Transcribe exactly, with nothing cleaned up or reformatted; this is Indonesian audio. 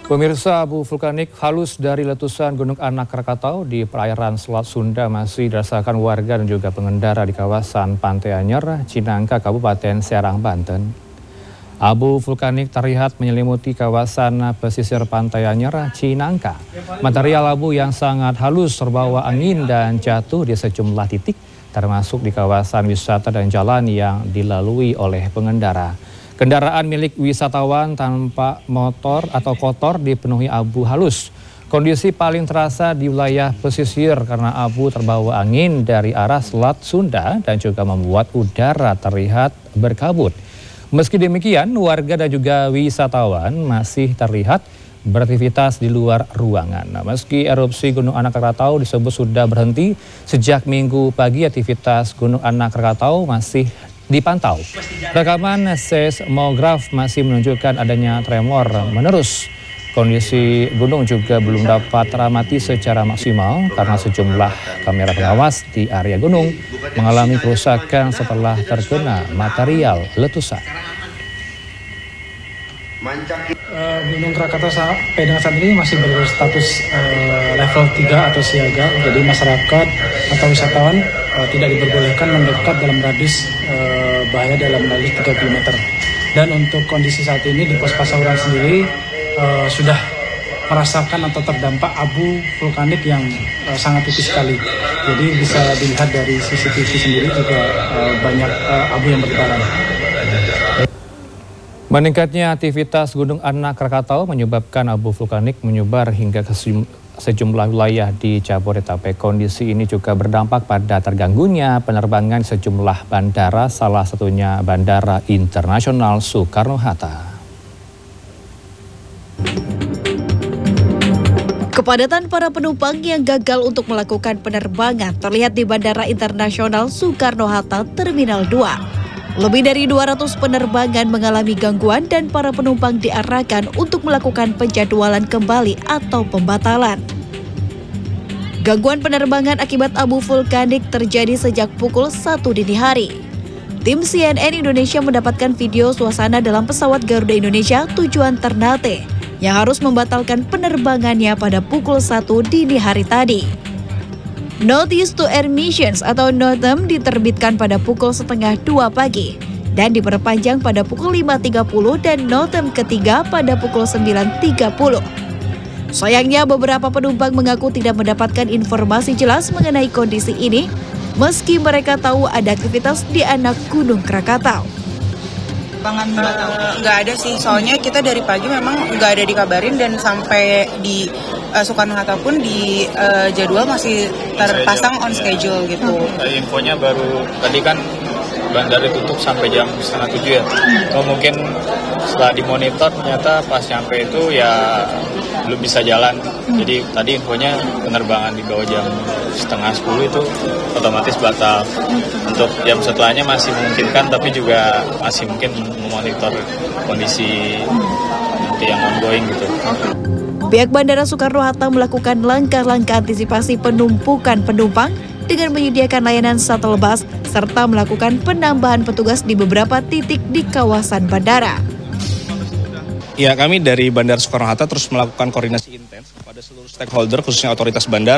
Pemirsa, abu vulkanik halus dari letusan Gunung Anak Krakatau di perairan Selat Sunda masih dirasakan warga dan juga pengendara di kawasan Pantai Anyer, Cinangka, Kabupaten Serang, Banten. Abu vulkanik terlihat menyelimuti kawasan pesisir Pantai Anyer, Cinangka. Material abu yang sangat halus terbawa angin dan jatuh di sejumlah titik, termasuk di kawasan wisata dan jalan yang dilalui oleh pengendara. Kendaraan milik wisatawan tanpa motor atau kotor dipenuhi abu halus. Kondisi paling terasa di wilayah pesisir karena abu terbawa angin dari arah Selat Sunda dan juga membuat udara terlihat berkabut. Meski demikian, warga dan juga wisatawan masih terlihat beraktivitas di luar ruangan. Nah, meski erupsi Gunung Anak Krakatau disebut sudah berhenti sejak Minggu pagi, aktivitas Gunung Anak Krakatau masih dipantau. Rekaman seismograf masih menunjukkan adanya tremor menerus. Kondisi gunung juga belum dapat teramati secara maksimal karena sejumlah kamera pengawas di area gunung mengalami kerusakan setelah terkena material letusan. Uh, Gunung Krakatau sampai dengan saat ini masih berstatus uh, level tiga atau siaga, jadi masyarakat atau wisatawan uh, tidak diperbolehkan mendekat dalam radius uh, bahaya dalam radius tiga kilometer. Dan untuk kondisi saat ini di Pos Pasauran sendiri uh, sudah merasakan atau terdampak abu vulkanik yang uh, sangat tipis sekali. Jadi bisa dilihat dari C C T V sendiri juga uh, banyak uh, abu yang bertebaran. Meningkatnya aktivitas Gunung Anak Krakatau menyebabkan abu vulkanik menyebar hingga ke sejumlah wilayah di Jabodetabek. Kondisi ini juga berdampak pada terganggunya penerbangan sejumlah bandara, salah satunya Bandara Internasional Soekarno-Hatta. Kepadatan para penumpang yang gagal untuk melakukan penerbangan terlihat di Bandara Internasional Soekarno-Hatta Terminal dua. Lebih dari dua ratus penerbangan mengalami gangguan dan para penumpang diarahkan untuk melakukan penjadwalan kembali atau pembatalan. Gangguan penerbangan akibat abu vulkanik terjadi sejak pukul satu dini hari. Tim C N N Indonesia mendapatkan video suasana dalam pesawat Garuda Indonesia tujuan Ternate yang harus membatalkan penerbangannya pada pukul satu dini hari tadi. Notice to Air Missions atau NOTAM diterbitkan pada pukul setengah dua pagi dan diperpanjang pada pukul lima tiga puluh dan NOTAM ketiga pada pukul sembilan tiga puluh. Sayangnya beberapa penumpang mengaku tidak mendapatkan informasi jelas mengenai kondisi ini meski mereka tahu ada aktivitas di anak Gunung Krakatau. Nggak ada sih, soalnya kita dari pagi memang nggak ada dikabarin dan sampai di uh, Soekarno-Hatta pun di uh, jadwal masih terpasang on schedule gitu. Tadi infonya baru, tadi kan bandara tutup sampai jam setengah tujuh ya. Oh, mungkin setelah dimonitor ternyata pas nyampe itu ya belum bisa jalan. Jadi tadi infonya penerbangan di bawah jam setengah sepuluh itu otomatis batal. Untuk jam setelahnya masih memungkinkan, tapi juga masih mungkin memonitor kondisi nanti yang ongoing gitu. Pihak Bandara Soekarno-Hatta melakukan langkah-langkah antisipasi penumpukan penumpang dengan menyediakan layanan shuttle bus serta melakukan penambahan petugas di beberapa titik di kawasan bandara. Ya, kami dari Bandara Soekarno-Hatta terus melakukan koordinasi intens kepada seluruh stakeholder, khususnya otoritas bandara,